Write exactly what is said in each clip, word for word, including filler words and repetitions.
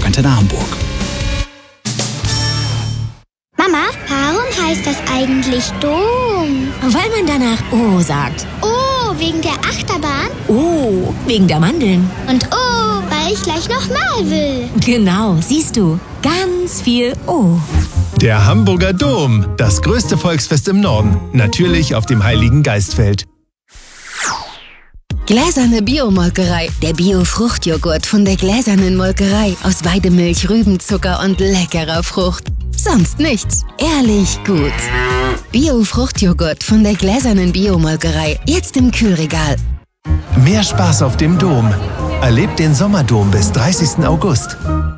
Rock Antenne Hamburg. Mama, warum heißt das eigentlich Dom? Weil man danach O sagt. Oh, wegen der Achterbahn? O, wegen der Mandeln. Und oh, weil ich gleich nochmal will. Genau, siehst du. Ganz viel O. Der Hamburger Dom, das größte Volksfest im Norden. Natürlich auf dem Heiligen Geistfeld. Gläserne Biomolkerei. Der Bio-Fruchtjoghurt von der Gläsernen Molkerei. Aus Weidemilch, Rübenzucker und leckerer Frucht. Sonst nichts. Ehrlich gut. Bio-Fruchtjoghurt von der Gläsernen Biomolkerei. Jetzt im Kühlregal. Mehr Spaß auf dem Dom. Erlebt den Sommerdom bis dreißigsten August.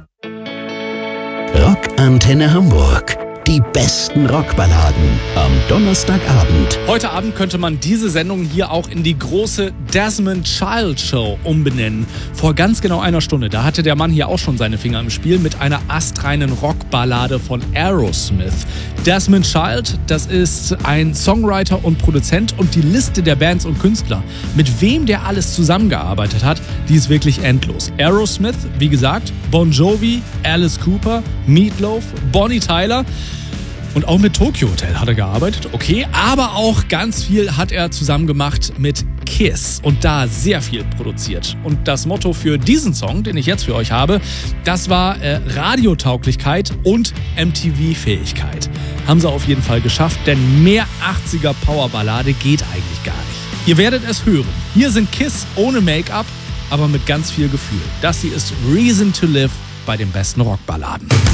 Rock Antenne Hamburg. Die besten Rockballaden am Donnerstagabend. Heute Abend könnte man diese Sendung hier auch in die große Desmond Child Show umbenennen. Vor ganz genau einer Stunde, da hatte der Mann hier auch schon seine Finger im Spiel mit einer astreinen Rockballade von Aerosmith. Desmond Child, das ist ein Songwriter und Produzent, und die Liste der Bands und Künstler, mit wem der alles zusammengearbeitet hat, die ist wirklich endlos. Aerosmith, wie gesagt, Bon Jovi, Alice Cooper, Meatloaf, Bonnie Tyler. Und auch mit Tokyo Hotel hat er gearbeitet, okay, aber auch ganz viel hat er zusammen gemacht mit Kiss und da sehr viel produziert. Und das Motto für diesen Song, den ich jetzt für euch habe, das war äh, Radiotauglichkeit und M T V-Fähigkeit. Haben sie auf jeden Fall geschafft, denn mehr achtziger Powerballade geht eigentlich gar nicht. Ihr werdet es hören. Hier sind Kiss ohne Make-up, aber mit ganz viel Gefühl. Das hier ist Reason to Live bei den besten Rockballaden.